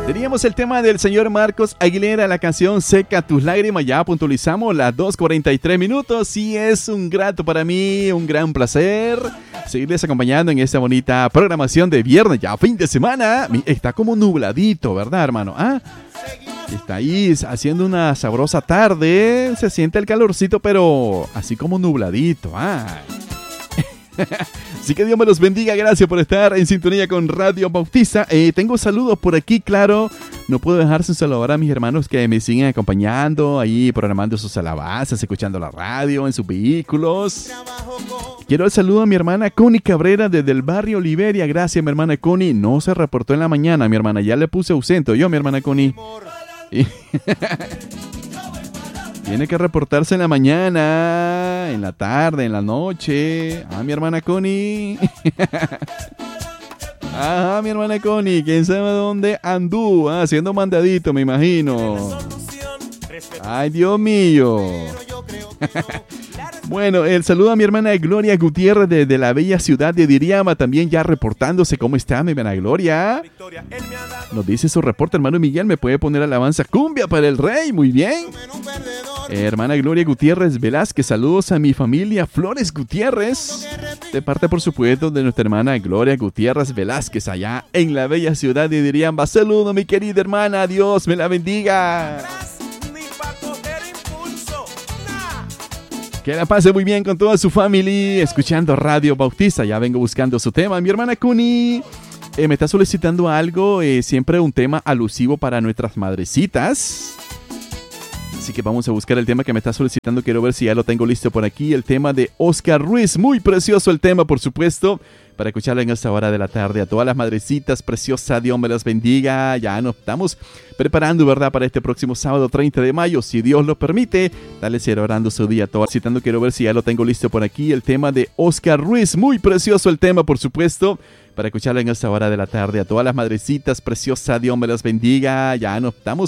Teníamos el tema del señor Marcos Aguilera, la canción Seca tus lágrimas. Ya puntualizamos las 2:43 minutos y es un grato para mí, un gran placer seguirles acompañando en esta bonita programación de viernes, ya fin de semana. Está como nubladito, ¿verdad, hermano? Está ahí haciendo una sabrosa tarde, se siente el calorcito, pero así como nubladito. Así que Dios me los bendiga, gracias por estar en sintonía con Radio Bautista. Tengo saludos por aquí, claro. No puedo dejar sin saludar a mis hermanos que me siguen acompañando, ahí programando sus alabanzas, escuchando la radio en sus vehículos. Quiero el saludo a mi hermana Connie Cabrera desde el barrio Oliveria. Gracias, mi hermana Connie. No se reportó en la mañana, mi hermana. Ya le puse ausente. Yo, mi hermana Connie. Tiene que reportarse en la mañana, en la tarde, en la noche. Mi hermana Connie. Mi hermana Connie. ¿Quién sabe dónde andú? Haciendo mandadito, me imagino. Ay, Dios mío. Bueno, el saludo a mi hermana Gloria Gutiérrez desde la bella ciudad de Diriama, también ya reportándose. ¿Cómo está mi hermana Gloria? Nos dice su reporte, hermano Miguel, ¿me puede poner alabanza cumbia para el rey? Muy bien. Hermana Gloria Gutiérrez Velázquez, saludos a mi familia Flores Gutiérrez, de parte, por supuesto, de nuestra hermana Gloria Gutiérrez Velázquez, allá en la bella ciudad de Diriamba. Saludo, mi querida hermana, Dios me la bendiga. Que la pase muy bien con toda su familia, escuchando Radio Bautista. Ya vengo buscando su tema. Mi hermana Kuni me está solicitando algo, siempre un tema alusivo para nuestras madrecitas. Así que vamos a buscar el tema que me está solicitando. Quiero ver si ya lo tengo listo por aquí. El tema de Oscar Ruiz. Muy precioso el tema, por supuesto, para escucharlo en esta hora de la tarde. A todas las madrecitas preciosas, Dios me las bendiga. Ya nos estamos preparando, ¿verdad?, para este próximo sábado 30 de mayo, si Dios lo permite. Dale celebrando su día todo. Citando, quiero ver si ya lo tengo listo por aquí. El tema de Oscar Ruiz. Muy precioso el tema, por supuesto, para escucharlo en esta hora de la tarde. A todas las madrecitas preciosas, Dios me las bendiga. Ya nos estamos